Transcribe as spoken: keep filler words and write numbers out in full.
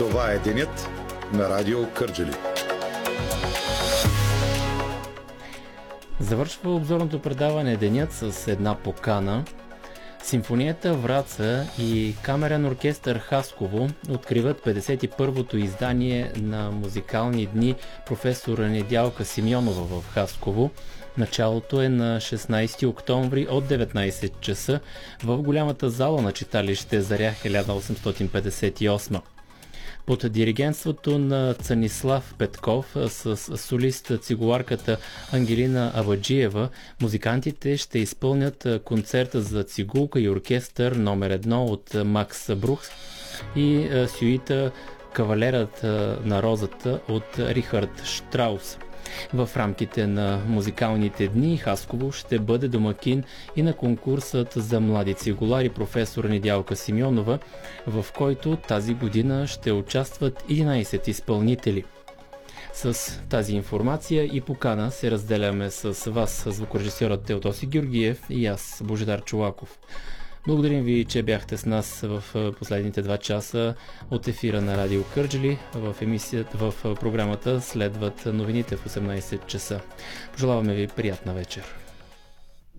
Това е денят на Радио Кърджали. Завършва обзорното предаване денят с една покана. Симфонията Враца и камерен оркестър Хасково откриват петдесет и първото издание на музикални дни професор Недялка Симеонова в Хасково. Началото е на шестнайсети октомври от деветнайсет часа в голямата зала на читалище Заря хиляда осемстотин петдесет и осма. Под диригентството на Цанислав Петков с солист цигуларката Ангелина Абаджиева, музикантите ще изпълнят концерта за цигулка и оркестър номер едно от Макс Брухс и сюита Кавалерът на розата от Рихард Штраус. В рамките на музикалните дни Хасково ще бъде домакин и на конкурсът за млади цигулари професор Недялка Симеонова, в който тази година ще участват единайсет изпълнители. С тази информация и покана се разделяме с вас, звукорежисьорът Теодоси Георгиев и аз, Божидар Чолаков. Благодарим ви, че бяхте с нас в последните два часа от ефира на Радио Кърджали. В емисията, в програмата следват новините в осемнайсет часа. Пожелаваме ви приятна вечер.